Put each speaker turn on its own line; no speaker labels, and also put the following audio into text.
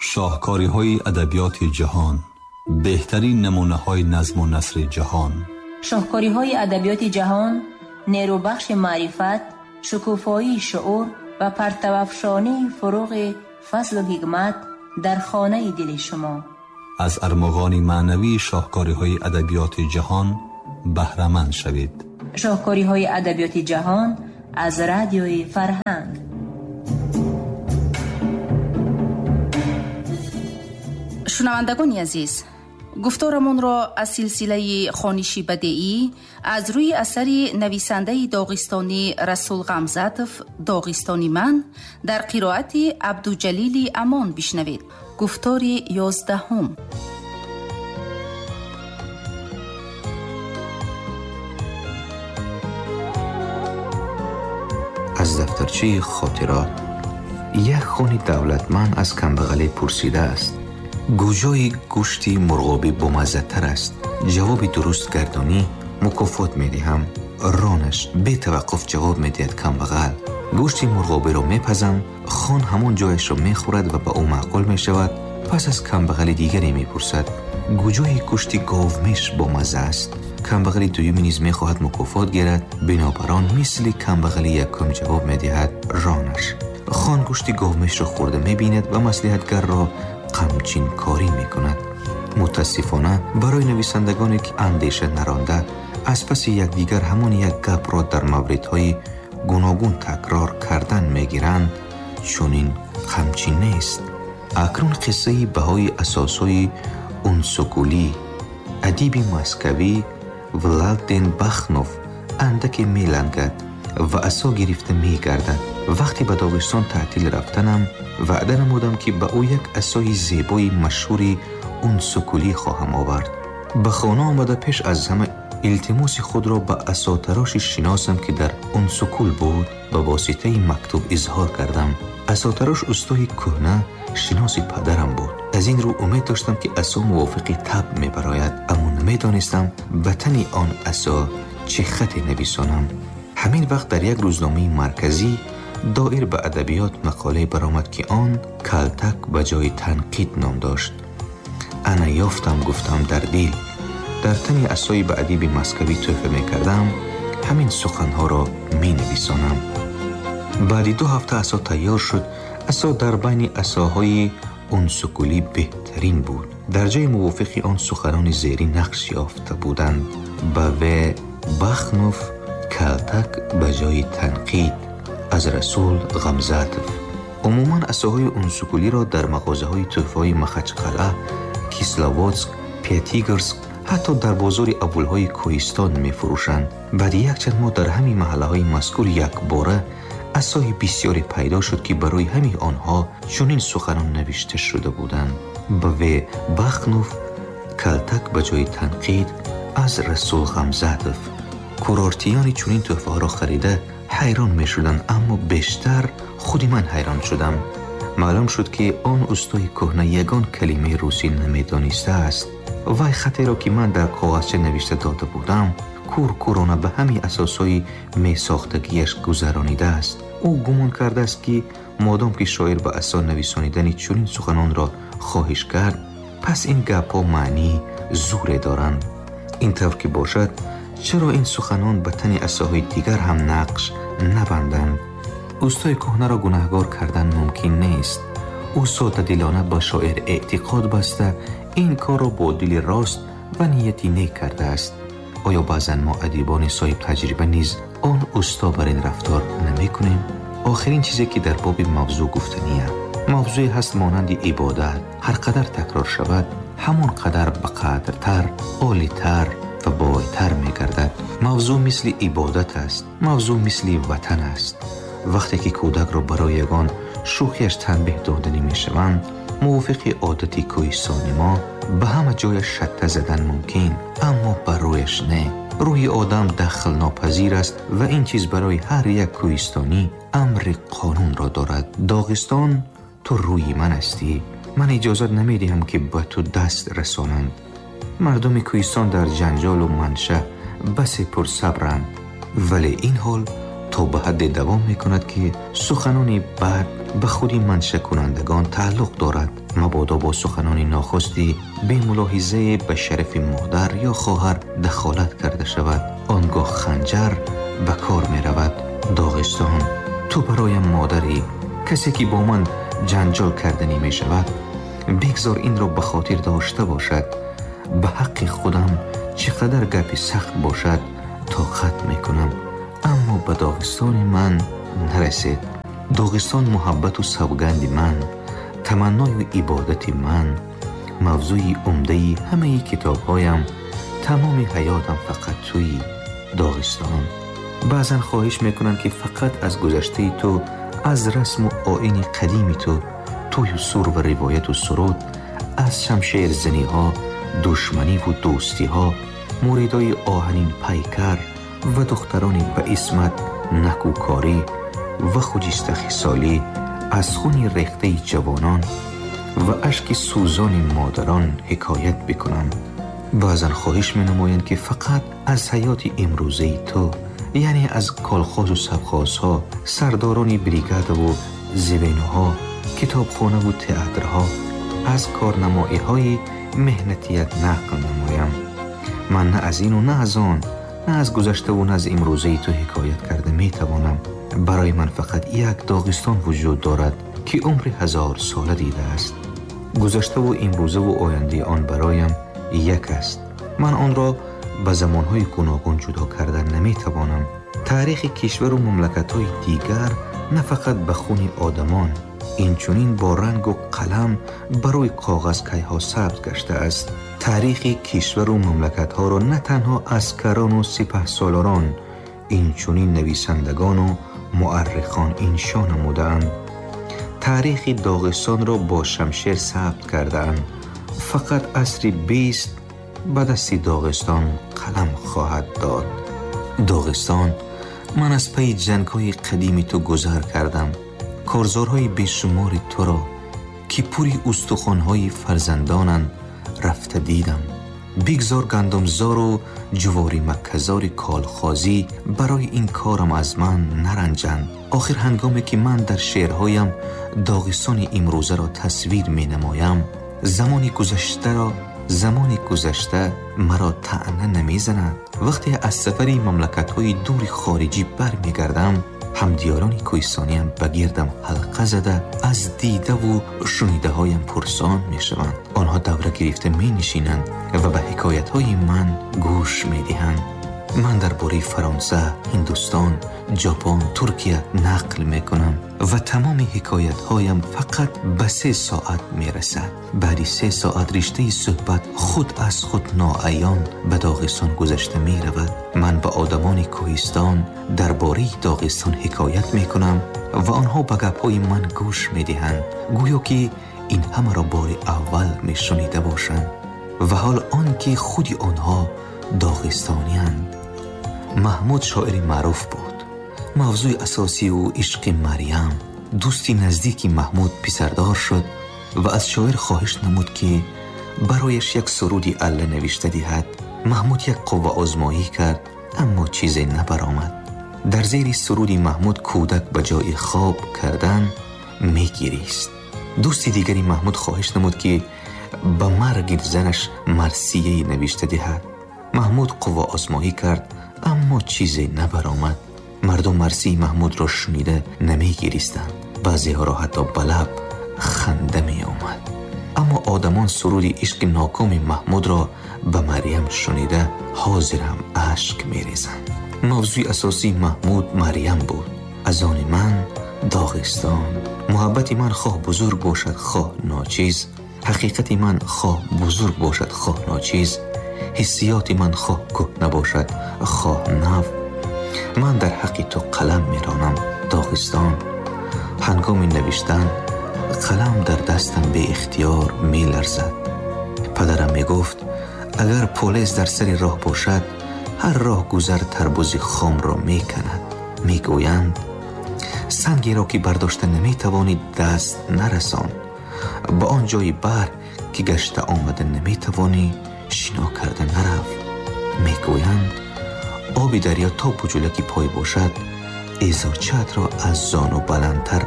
شاهکاری‌های ادبیات جهان، بهترین نمونه‌های نظم و نثر جهان.
شاهکاری‌های ادبیات جهان، نیروبخش معرفت، شکوفایی شعور و پرتوافشانی فروغ فضل و حکمت در خانه دل شما.
از ارمغان معنوی شاهکاری‌های ادبیات جهان بهره‌مند شوید.
شاهکاری‌های ادبیات جهان از رادیوی فرهنگ.
شنوندگان عزیز، گفتارمون را از سلسله خوانشی بدیعی از روی اثر نویسنده داغستانی رسول غمزاتوف داغستانی من در قرائت عبدالجلیل امان بشنوید. گفتار 11.
از دفترچه خاطرات. یک خون دولتمند از کمبغلی پرسیده است: گوجای گوشتی مرغابی بامزه‌تر است؟ جواب درست گردانی مکافات میدهم. رانش بی توقف جواب میدهد کمبغل: گوشتی مرغابی را میپزم. خان همون جایش را میخورد و به او معقول میشود. پس از کمبغل دیگری میپرسد: گوجای گوشتی گاومیش بامزه است؟ کمبغل دومی نیز میخواهد مکافات گیرد. بنابراین مثل کمبغل یکم جواب میدهد رانش. خان گوشتی گاومیش را خورده میبیند و مصلحتگر را غمچین کاری میکند. متاسفانه برای نویسندگانی که اندیشه نرانده از پس یکدیگر همون یک گپ را در موردهای گوناگون تکرار کردن میگیرند، چون این غمچین نیست. اکنون قصه بهای اساسوی اونسوکولی ادیب مسکوی ولادین بخنوف اندک میلنگد و عصا گرفته میگردد. وقتی به داغستان تعطیل رفتنم وعده نمودم که به او یک عصای زیبای مشهوری اونسوکولی خواهم آورد. به خانه آمده پیش از همه التماس خود را به عصاتراش شناسم که در اونسوکول بود به واسطه مکتوب اظهار کردم. عصاتراش استوی کهنه شناس پدرم بود. از این رو امید داشتم که عصا موافق طبع میبراید، اما نمیدانستم به تن آن عصا چه خطی نویسانم. همین وقت در یک روزنامه مرکزی دایر به ادبیات مقاله برآمد که آن کلتک به جای تنقید نام داشت. انا یافتم گفتم در دل. در تن عصای به ادیب مسکوی تحفه میکردم. همین سخنها را می نویسانم. بعد 2 هفته عصا تیار شد. عصا در بین عصاهای اونسوکولی بهترین بود. در جای موافقی آن سخنان زیری نقش یافته بودند: به بخنوف کلتک به جای تنقید، از رسول غمزاتوف. عموما عصاهای اونسوکولی را در مغازه‌های تحفه‌های مخچقلعه، کیسلاواتسک، پیاتیگرسک، حتی در بازار ابوالهای کوهستان می فروشند. بعد یک چند ماه در همین محله‌های مذکور یک باره عصای بسیاری پیدا شد که برای همین آنها چنین سخنان نوشته شده بودند: به بخنوف کلتک به جای تنقید، از رسول غمزاتوف. کورارتیانی چنین تحفه ها را خریده حیران می شدند، اما بیشتر خودی من حیران شدم. معلوم شد که آن استوی کهنه یگان کلمه روسی نمی دانسته است. وای خطی را که من در کاغذچه نوشته داده بودم کورانه به همین اساسای می ساختگیش گذرانیده است. او گمان کرده است که مادام که شاعر به اساس نویسانیدن چنین سخنان را خواهش کرد، پس این گپ‌ها معنی زور دارند. این طور که باشد چرا این سخنان به تن عصاهای دیگر هم نقش نبندند؟ استای کهنه را گناهکار کردن ممکن نیست. او ساده دلانه با شاعر اعتقاد بسته این کار را با دل راست و نیتی نیک کرده است. آیا بعضا ما ادیبان صاحب تجربه نیز آن استا بر این رفتار نمی کنیم؟ آخرین چیزی که در باب موضوع گفتنیه. موضوعی هست مانند عبادت، هر قدر تکرار شود همون قدر به قدرتر، عالی‌تر و بالاتر می گردد. موضوع مثل عبادت است. موضوع مثل وطن است. وقتی که کودک را برای یگان شوخیش تنبیه دادنی می شوند، موافق عادتی کوهستانی ما به همه جای شته زدن ممکن، اما بر رویش نه. روی آدم دخل ناپذیر است و این چیز برای هر یک کوهستانی امر قانون را دارد. داغستان تو روی من هستی. من اجازت نمی دهم که به تو دست رسانند. مردم کوهستان در جنجال و منشه بس پر صبرند، ولی این حال تا به حد دوام می کند که سخنان بد به خودی منشه کنندگان تعلق دارد. مبادا با سخنان ناخستی بی ملاحظه به شرف مادر یا خواهر دخالت کرده شود، آنگاه خنجر به کار می رود. داغستان، تو برایم مادری، کسی که با من جنجال کردنی می شود، بگذار این را به خاطر داشته باشد. به حق خودم چقدر گپی سخت باشد طاقت می کنم، اما به داغستان من نرسید. داغستان محبت و سوگند من، تمنای و عبادت من، موضوع عمده همه کتابهایم، تمام حیاتم فقط توی داغستان. بعضا خواهش میکنم که فقط از گذشته تو، از رسم و آیین قدیمی تو، توی و سور و روایت و سرود، از شمشیر زنی ها، دشمنی و دوستی ها، موریدای آهنین پیکر و دخترانی به اسمت نکوکاری و خجسته خصالی، از خون ریخته جوانان و اشک سوزان مادران حکایت بکنم. بعضا خواهش می نمایند که فقط از حیات امروزه تو، یعنی از کالخاز و سبخازها، سرداران بریگاد و زبینها، کتابخانه و تئاترها، از کارنمایی های مهنتیت نقل نمایم. من نه از این و نه از آن، نه از گذشته و نه از امروزه تو حکایت کرده می توانم. برای من فقط یک داغستان وجود دارد که عمر 1000 ساله دیده است. گذشته و امروزه و آینده آن برایم یک است. من آن را به زمانهای گوناگون جدا کردن نمی توانم. تاریخ کشور و مملکت‌های دیگر نه فقط به خون آدمان، این چنین با رنگ و قلم برای کاغذ کیها ثبت گشته است. تاریخ کشور و مملکت‌ها را نه تنها عسکران و سپهسالاران، این چنین نویسندگان و مورخان انشا نمودند. تاریخ داغستان را با شمشیر ثبت کردند. فقط عصر 20 به دست داغستان قلم خواهد داد. داغستان، من از پی جنگ‌های قدیمی تو گذر کردم. کارزارهای بیشمار تو را که پوری استخوان‌های فرزندانند رفته دیدم. بگذار گندمزار و جواری مکه‌زار کالخازی برای این کارم از من نرنجند. آخر هنگامی که من در شعرهایم داغستان امروزه را تصویر می نمایم، زمانی گذشته مرا طعنه نمی زند. وقتی از سفری مملکت‌های دور خارجی بر می گردم، همدیاران کوهستانیم بگیردم حلقه زده از دیده و شنیده هایم پرسان می شوند. آنها دوره گرفته می نشینند و به حکایت های من گوش می دهند. من در باره فرانسه، هندوستان، ژاپن، ترکیه نقل می کنم و تمام حکایت هایم فقط به 3 ساعت می رسد. بعد 3 ساعت رشته صحبت خود از خود ناعیان به داغستان گذشته می رود. من به آدمان کوهستان درباره داغستان حکایت می کنم و آنها به گپ های من گوش می دهند، گویا که این همه را بار اول می شنیده باشند و حال آن که خودی آنها داغستانی اند. محمود شاعر معروف بود. موضوع اساسی او عشق مریم. دوستی نزدیکی محمود پسردار شد و از شاعر خواهش نمود که برایش یک سرودی اله نوشته دهد. محمود یک قوه آزمایی کرد، اما چیزی نبرآمد. در زیر سرودی محمود کودک به جای خواب کردن می گریست. دوستی دیگری محمود خواهش نمود که به مرگ زنش مرثیه نوشته دهد. محمود قوه آزمایی کرد، اما چیزی نبرآمد. مردم مرثی محمود را شنیده نمی گریستند. بعضی ها را حتی به لب خنده می آمد. اما آدمان سرود عشق ناکام محمود را به مریم شنیده حاضر هم اشک می ریزند. موضوع اساسی محمود مریم بود. از آن من داغستان. محبت من خواه بزرگ باشد خواه ناچیز، حقیقت من خواه بزرگ باشد خواه ناچیز، حسیات من خواه کهنه باشد خواه نو. من در حق تو قلم میرانم داغستان. هنگام نوشتن قلم در دستم به اختیار می لرزد. پدرم می گفت اگر پولیس در سر راه باشد، هر راه گذر تربوز خام را می کند. می گویند سنگی را که برداشته نمی توانی دست نرسان، با آن جای بر که گشته آمده نمی توانی شنا کرده نرو. می گویند آب دریا تا بجولکی پای باشد، ایزاچت را از زانو بلندتر